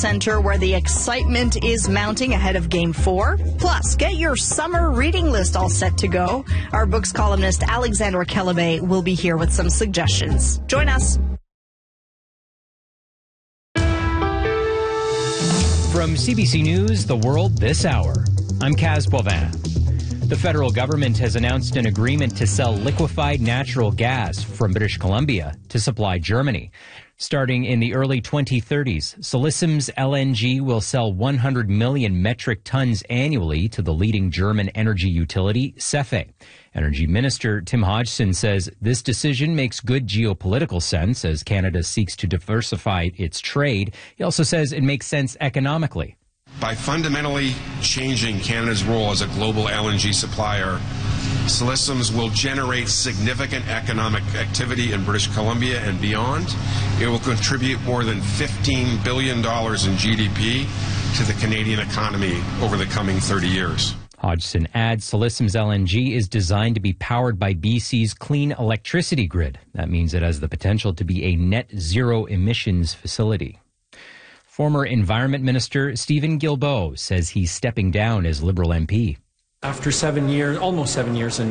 Center, where the excitement is mounting ahead of Game 4. Plus, get your summer reading list all set to go. Our books columnist Alexandra Kelebe will be here with some suggestions. Join us. From CBC News, The World This Hour, I'm Kaz Boivin. The federal government has announced an agreement to sell liquefied natural gas from British Columbia to supply Germany. Starting in the early 2030s, Solissim's LNG will sell 100 million metric tons annually to the leading German energy utility, SEFE. Energy Minister Tim Hodgson says this decision makes good geopolitical sense as Canada seeks to diversify its trade. He also says it makes sense economically. By fundamentally changing Canada's role as a global LNG supplier, Solissim's will generate significant economic activity in British Columbia and beyond. It will contribute more than $15 billion in GDP to the Canadian economy over the coming 30 years. Hodgson adds Solissim's LNG is designed to be powered by BC's clean electricity grid. That means it has the potential to be a net zero emissions facility. Former Environment Minister Stephen Guilbeault says he's stepping down as Liberal MP. After almost 7 years in